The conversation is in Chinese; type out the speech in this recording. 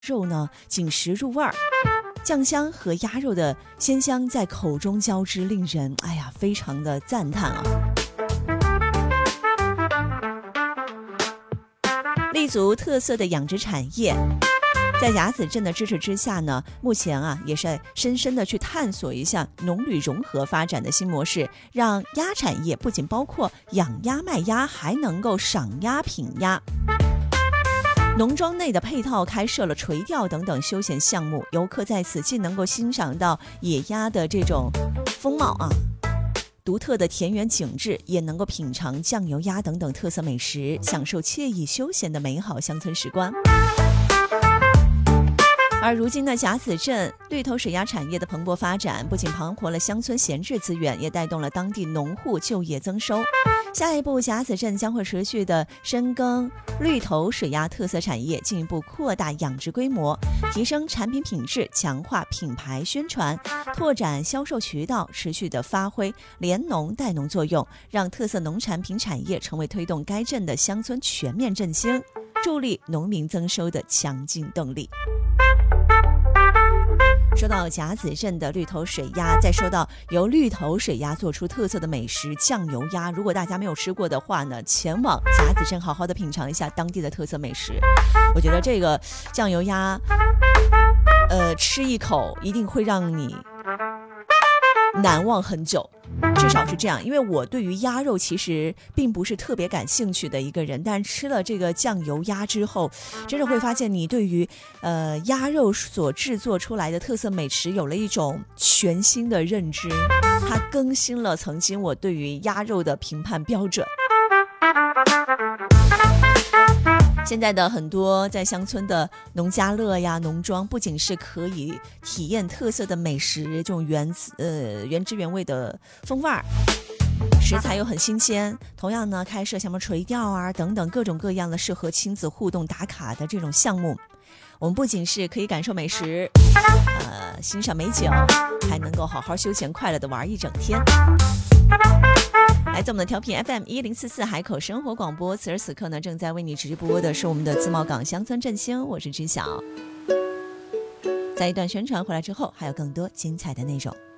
肉呢紧实入味儿，酱香和鸭肉的鲜香在口中交织，令人非常的赞叹啊！立足特色的养殖产业，在雅子镇的支持之下呢，目前也是深深的去探索一下农旅融合发展的新模式，让鸭产业不仅包括养鸭卖鸭，还能够赏鸭品鸭。农庄内的配套开设了垂钓等等休闲项目，游客在此既能够欣赏到野鸭的这种风貌独特的田园景致，也能够品尝酱油鸭等等特色美食，享受惬意休闲的美好乡村时光。而如今的甲子镇绿头水鸭产业的蓬勃发展，不仅盘活了乡村闲置资源，也带动了当地农户就业增收。下一步，甲子镇将会持续的深耕绿头水鸭特色产业，进一步扩大养殖规模，提升产品品质，强化品牌宣传，拓展销售渠道，持续的发挥联农带农作用，让特色农产品产业成为推动该镇的乡村全面振兴，助力农民增收的强劲动力。说到甲子镇的绿头水鸭，再说到由绿头水鸭做出特色的美食酱油鸭，如果大家没有吃过的话呢，前往甲子镇好好的品尝一下当地的特色美食。我觉得这个酱油鸭吃一口一定会让你难忘很久，至少是这样。因为我对于鸭肉其实并不是特别感兴趣的一个人，但吃了这个酱油鸭之后，真的会发现你对于鸭肉所制作出来的特色美食有了一种全新的认知，它更新了曾经我对于鸭肉的评判标准。现在的很多在乡村的农家乐呀、农庄，不仅是可以体验特色的美食，这种原汁原味的风味儿，食材又很新鲜。同样呢，开设什么垂钓等等各种各样的适合亲子互动打卡的这种项目。我们不仅是可以感受美食，欣赏美酒，还能够好好休闲快乐的玩一整天。来自我们的调频 FM1044 海口生活广播，此时此刻呢，正在为你直播的是我们的自贸港乡村振兴，我是知晓。在一段宣传回来之后，还有更多精彩的内容。